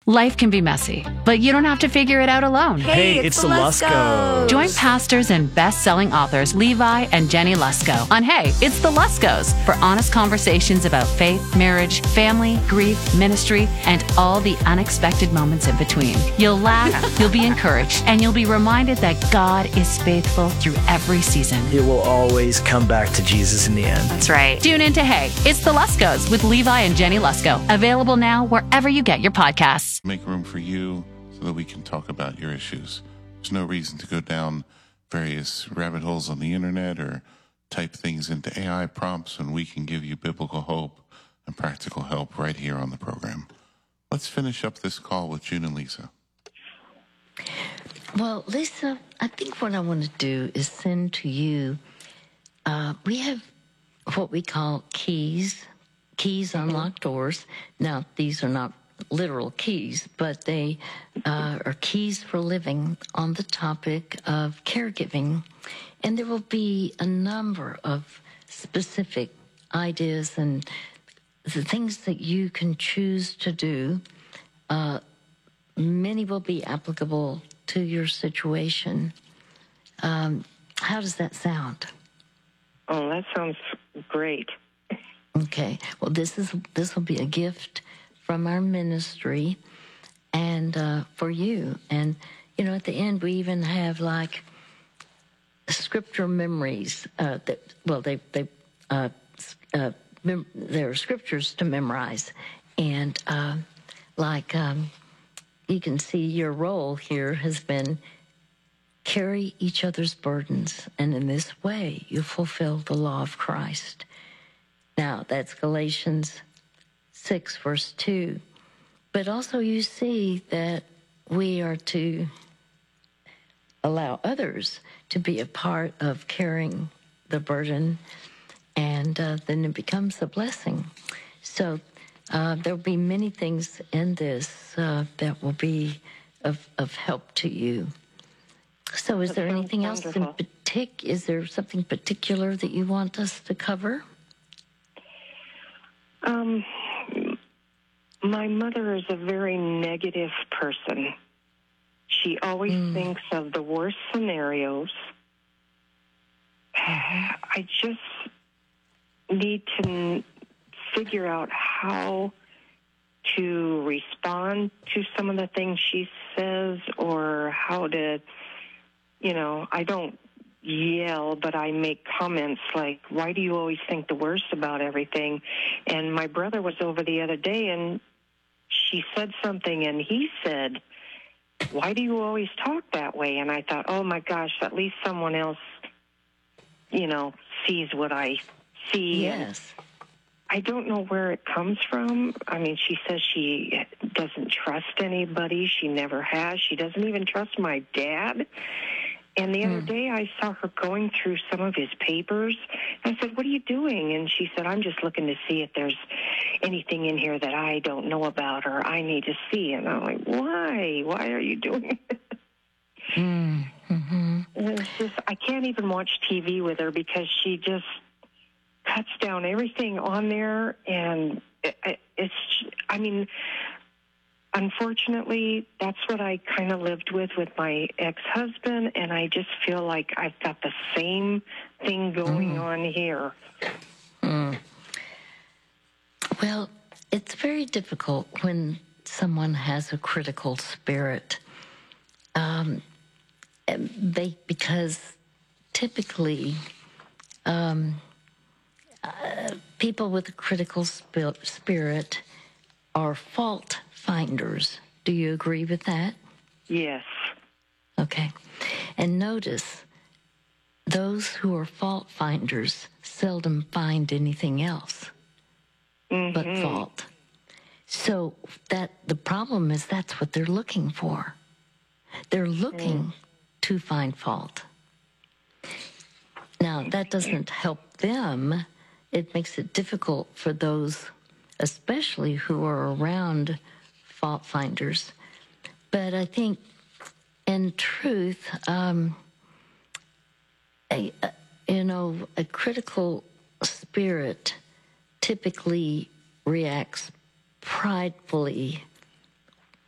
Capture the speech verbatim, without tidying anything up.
Life can be messy, but you don't have to figure it out alone. Hey, Hey, it's, it's the the Luskos. Join pastors and best-selling authors Levi and Jenny Lusko on Hey, It's the Luskos for honest conversations about faith, marriage, family, grief, ministry, and all the unexpected moments in between. You'll laugh, you'll be encouraged, and you'll be reminded that God is faithful through every season. It will always come back to Jesus in the end. That's right. Tune in to Hey, It's the Luskos with Levi and Jenny Lusko. Available now wherever you get your podcasts. Make room for you so that we can talk about your issues. There's no reason to go down various rabbit holes on the internet or type things into A I prompts when we can give you biblical hope and practical help right here on the program. Let's finish up this call with June and Lisa. Well, Lisa, I think what I want to do is send to you, uh, we have what we call keys. Keys unlock doors. Now, these are not literal keys, but they uh, are keys for living on the topic of caregiving. And there will be a number of specific ideas and the things that you can choose to do. Uh, many will be applicable to your situation. Um, how does that sound? Oh, that sounds great. Okay. Well, this is this will be a gift from our ministry and uh, for you. And, you know, at the end, we even have like scripture memories uh, that, well, they, they, uh, uh, mem- there are scriptures to memorize. And uh, like um, you can see your role here has been carry each other's burdens. And in this way, you fulfill the law of Christ. Now, that's Galatians six, verse two. But also you see that we are to allow others to be a part of carrying the burden, and uh, then it becomes a blessing. So uh, there will be many things in this uh, that will be of, of help to you. So is That there sounds anything else in wonderful. partic- Is there something particular that you want us to cover? Um, my mother is a very negative person. She always Mm. thinks of the worst scenarios. I just need to n- figure out how to respond to some of the things she says, or how to, you know, I don't yell, but I make comments like, why do you always think the worst about everything? And my brother was over the other day, and she said something, and he said, why do you always talk that way? And I thought, oh, my gosh, at least someone else, you know, sees what I see. Yes. I don't know where it comes from. I mean, she says she doesn't trust anybody. She never has. She doesn't even trust my dad. And the other day I saw her going through some of his papers. I said, what are you doing? And she said, I'm just looking to see if there's anything in here that I don't know about or I need to see. And I'm like, why? Why are you doing this? Mm-hmm. And it's just, I can't even watch T V with her because she just cuts down everything on there. And it, it, it's, I mean, unfortunately, that's what I kind of lived with with my ex-husband, and I just feel like I've got the same thing going Mm. on here. Mm. Well, it's very difficult when someone has a critical spirit, um, they, because typically um, uh, people with a critical sp- spirit are fault finders. Do you agree with that? Yes. Okay. And notice, those who are fault finders seldom find anything else Mm-hmm. but fault. So that the problem is that's what they're looking for. They're looking Mm. to find fault. Now, that doesn't help them. It makes it difficult for those, especially who are around fault finders. But I think, in truth, um, a, a, you know, a critical spirit typically reacts pridefully